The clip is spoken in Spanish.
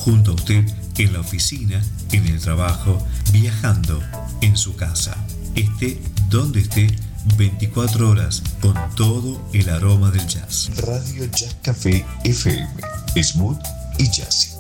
junto a usted en la oficina, en el trabajo, viajando, en su casa. Esté donde esté, 24 horas con todo el aroma del jazz. Radio Jazz Café FM, smooth y jazzy.